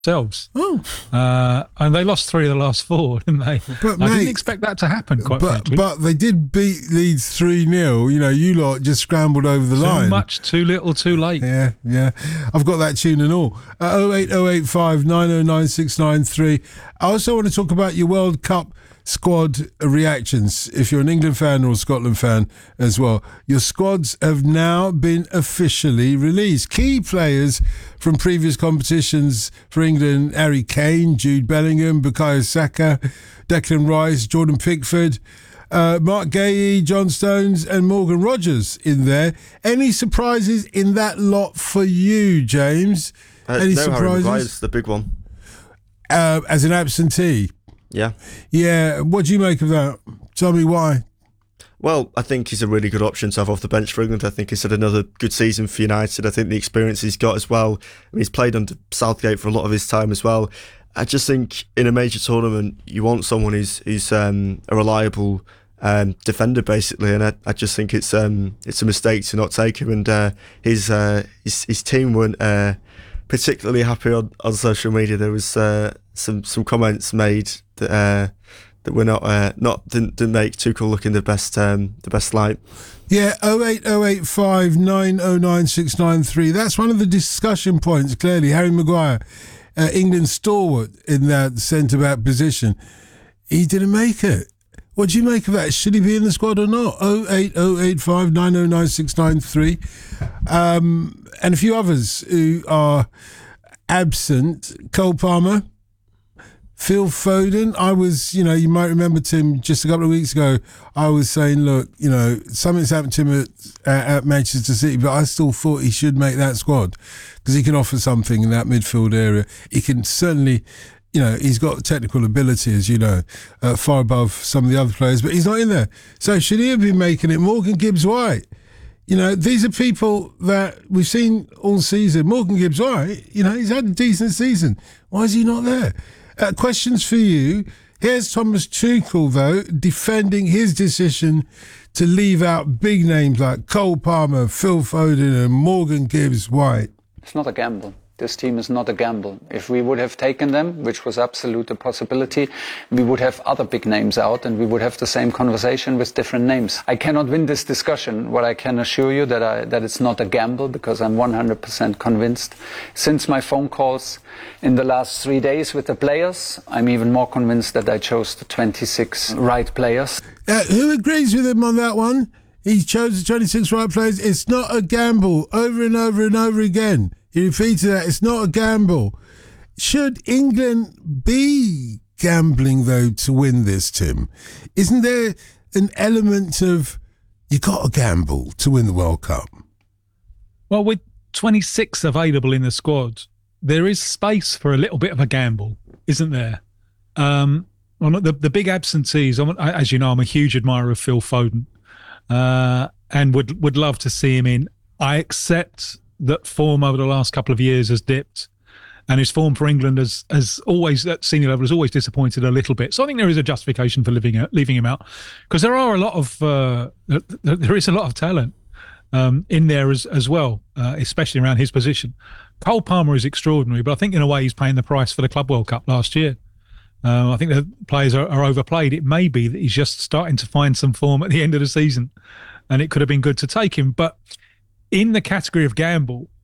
themselves. Oh. And they lost 3 of the last 4, didn't they? But, I mate, didn't expect that to happen, quite frankly. But they did beat Leeds 3-0. You know, you lot just scrambled over the line. Too much, too little, too late. Yeah. I've got that tune and all. 08085 909 693. I also want to talk about your World Cup squad reactions, if you're an England fan or a Scotland fan as well. Your squads have now been officially released. Key players from previous competitions for England: Harry Kane, Jude Bellingham, Bukayo Saka, Declan Rice, Jordan Pickford, Mark Guéhi, John Stones and Morgan Rogers in there. Any surprises in that lot for you, James? Any no, surprises? Harry Maguire's the big one. As an absentee? Yeah. What do you make of that? Tell me why. Well, I think he's a really good option to have off the bench for England. I think he's had another good season for United. I think the experience he's got as well. I mean, he's played under Southgate for a lot of his time as well. I just think in a major tournament, you want someone who's a reliable defender, basically. And I just think it's a mistake to not take him. And his team weren't particularly happy on social media. There was some comments made that were didn't make Tuchel look in the best light. Yeah, 08085 909 693. That's one of the discussion points, clearly. Harry Maguire, England's stalwart in that centre-back position. He didn't make it. What do you make of that? Should he be in the squad or not? 08085 909 693. And a few others who are absent. Cole Palmer, Phil Foden. I was, you might remember, Tim, just a couple of weeks ago, I was saying, look, something's happened to him at Manchester City, but I still thought he should make that squad because he can offer something in that midfield area. He can certainly, he's got technical ability, as you know, far above some of the other players, but he's not in there. So should he have been making it? Morgan Gibbs-White. These are people that we've seen all season. Morgan Gibbs-White, he's had a decent season. Why is he not there? Questions for you. Here's Thomas Tuchel, though, defending his decision to leave out big names like Cole Palmer, Phil Foden and Morgan Gibbs-White. It's not a gamble. This team is not a gamble. If we would have taken them, which was absolute a possibility, we would have other big names out and we would have the same conversation with different names. I cannot win this discussion. What I can assure you that it's not a gamble because I'm 100% convinced. Since my phone calls in the last 3 days with the players, I'm even more convinced that I chose the 26 right players. Who agrees with him on that one? He chose the 26 right players. It's not a gamble. Over and over and over again. He repeated that. It's not a gamble. Should England be gambling, though, to win this, Tim? Isn't there an element of you got to gamble to win the World Cup? Well, with 26 available in the squad, there is space for a little bit of a gamble, isn't there? Well, the big absentees, as you know, I'm a huge admirer of Phil Foden and would love to see him in. I accept that form over the last couple of years has dipped and his form for England has always, at senior level, has always disappointed a little bit. So I think there is a justification for leaving him out because there is a lot of talent in there as well, especially around his position. Cole Palmer is extraordinary, but I think in a way he's paying the price for the Club World Cup last year. I think the players are overplayed. It may be that he's just starting to find some form at the end of the season and it could have been good to take him. But in the category of gamble,